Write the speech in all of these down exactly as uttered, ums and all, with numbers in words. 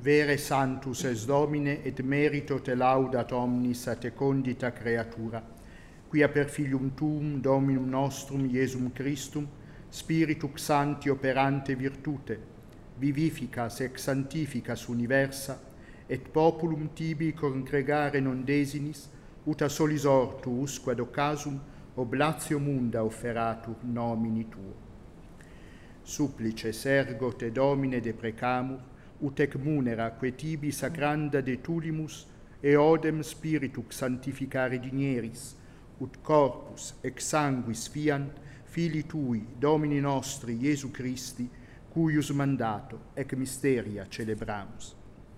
Vere sanctus es Domine, et merito te laudat omnis a te condita creatura, quia per filium tuum, Dominum nostrum, Iesum Christum, Spiritus Sancti operante virtute, vivificas ex sanctificas universa, et populum tibi congregare non desinis, ut a solis ortu usque ad occasum oblatio munda offeratur nomini tuo. Supplices ergo te Domine deprecamur, ut ec munera que tibi sacranda de tulimus e odem spiritus sanctificare digneris, ut corpus ex sanguis fiant Filii tui, Domini nostri, Iesu Christi, cuius mandato ec mysteria celebramus.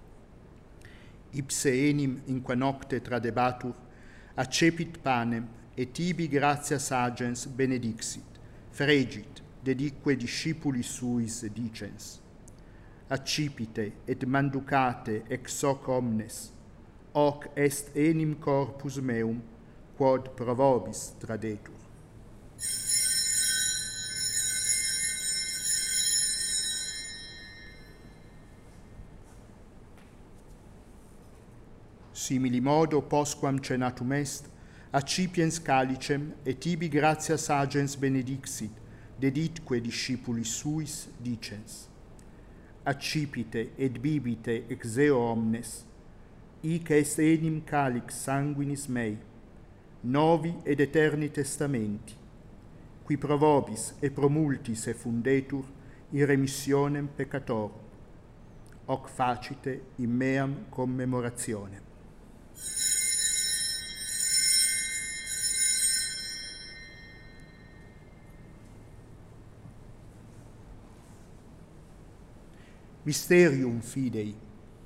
Ipse enim in qua nocte tradebatur, accepit panem, et tibi gratias agens benedixit, fregit, dedique discipulis suis dicens. Accipite et manducate ex hoc omnes, hoc est enim corpus meum, quod pro vobis tradetur. Simili modo, postquam cenatum est, accipiens calicem, et tibi gratias agens benedixit, deditque discipulis suis dicens. Accipite et bibite ex eo omnes, hic est enim calix sanguinis mei, novi ed eterni testamenti, qui pro vobis e pro multis effundetur in remissionem peccatorum. Hoc facite in meam commemorationem. Mysterium Fidei.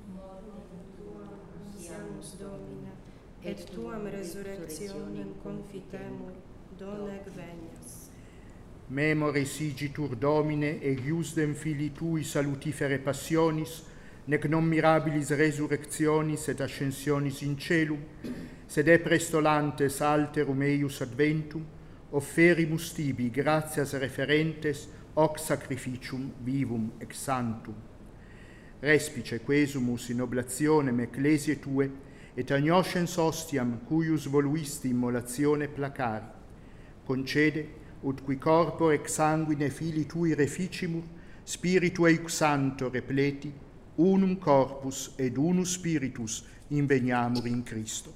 Siamus Domine, et tuam resurrectionem confitemur, donec venias. Memore sigitur Domine, eiusdem Filii Tui salutifere passionis, nec non mirabilis resurrectionis et ascensionis in celum, sed e prestolantes alterum eius adventum, offerimus tibi gratias referentes hoc sacrificium vivum ex sanctum. Respice quesumus in oblationem ecclesiae Tue, et agnoscens ostiam cuius voluisti immolatione placari. Concede, ut qui corpore ex sanguine Filii Tui reficimur, Spiritu eius Sancto repleti, unum corpus ed unus spiritus inveniamur in Christo.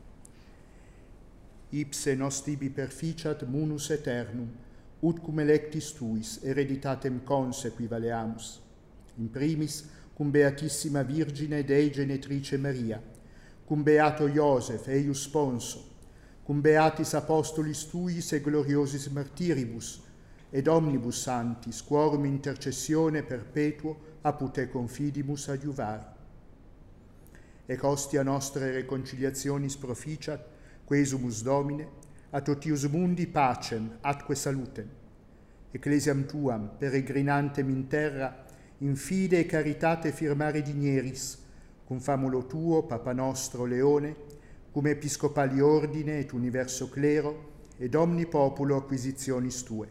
Ipse nos tibi perficiat munus aeternum, ut cum electis Tuis hereditatem consequi valeamus. In primis, cum Beatissima Virgine Dei Genetrice Maria, cum Beato Iosef eius sponso, cum Beatis Apostolis Tuis e gloriosis martiribus, ed omnibus santis, quorum intercessione perpetuo apud te confidimus adiuvari. Ec hostia nostre reconciliationis proficiat, quesumus Domine, a totius mundi pacem atque salutem. Ecclesiam Tuam, peregrinantem in terra, in fide e caritate firmare digneris, cum famulo Tuo, Papa nostro Leone, cum episcopali ordine et universo clero, ed omni populo acquisitionis Tue.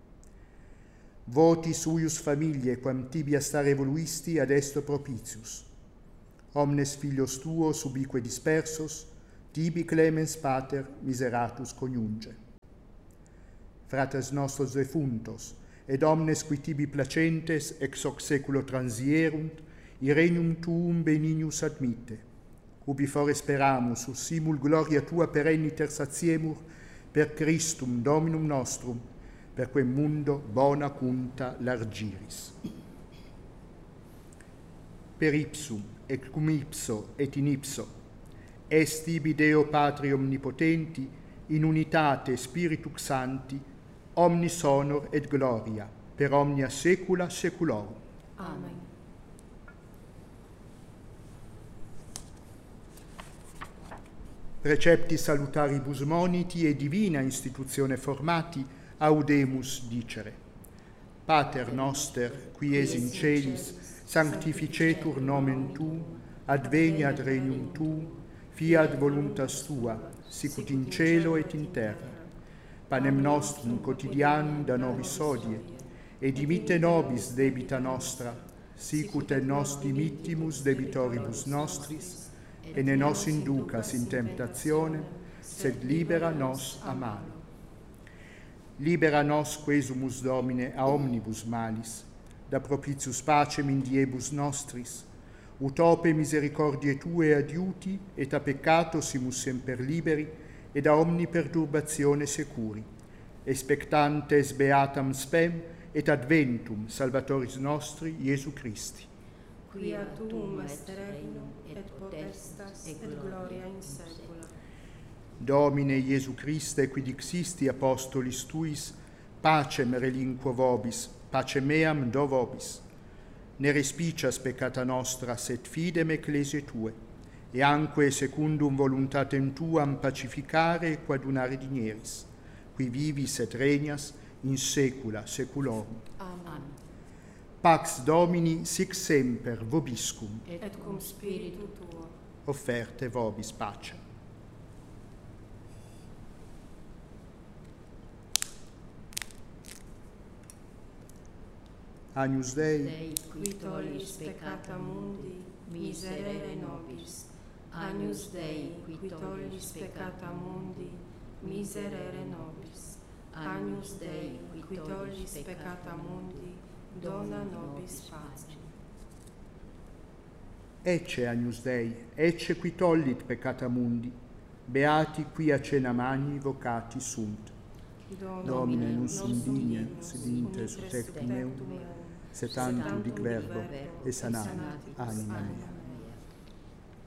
Voti suius familie, quam tibi a stare voluisti ad esto propitius. Omnes filios Tuos ubique dispersos, tibi clemens pater miseratus coniunge. Fratres nostros defuntos, ed omnes qui tibi placentes ex hoc seculo transierunt, in regnum Tuum benignus admitte, ubi fore speramus, ut simul gloria Tua perenniter satiemur, per Christum Dominum nostrum, per quem mundo bona cunta largiris. Per ipsum, et cum ipso, et in ipso, est ibi Deo Patri omnipotenti, in unitate Spiritus Sancti, omnis honor et gloria, per omnia saecula saeculorum. Amen. Precepti salutaribus moniti e divina institutione formati, audemus dicere. Pater noster, qui es in celis, sanctificetur nomen Tuum, adveniat regnum Tuum, fiat voluntas Tua, sicut in cielo et in terra. Panem nostrum quotidianum da nobis hodie, et dimitte nobis debita nostra, sicut et nos dimittimus debitoribus nostris, et ne nos inducas in temptationem, sed libera nos a malo. Libera nos quesumus, Domine, a omnibus malis, da propitius pacem in diebus nostris, ut ope misericordiae Tue adiuti, et a peccato simus semper liberi, et da omni perturbatione securi, expectantes beatam spem, et adventum Salvatoris nostri, Iesu Christi. Quia tuum est regnum, et potestas, et gloria in saecula. Domine Iesu Christe, qui dixisti apostolis Tuis, pacem relinquo vobis, pacem meam do vobis. Ne respicias peccata nostra, sed fidem ecclesiae Tue, e anque secundum voluntatem Tuam pacificare e quadunare digneris, qui vivis et regnas in saecula saeculorum. Amen. Pax Domini sic semper vobiscum, Et cum spiritu tuo. offerte vobis pacem. Agnus Dei, Dei, qui tollis peccata mundi, miserere nobis. Agnus Dei, qui tollis peccata mundi, miserere nobis. Agnus Dei, qui tollis peccata mundi, dona nobis pacem. ecce Agnus Dei, ecce qui tollit peccata mundi, beati qui a cena magni vocati sunt. Domine, non sum digne, sed inter tectum meum, sed tantum dic verbo, e sanat anima mea.